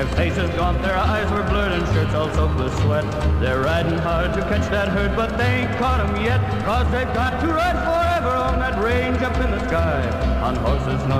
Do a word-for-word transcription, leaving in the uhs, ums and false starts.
Their faces gaunt, their eyes were blurred, and shirts all soaked with sweat. They're riding hard to catch that herd, but they ain't caught 'em yet, 'cause they've got to ride forever on that range up in the sky, on horses no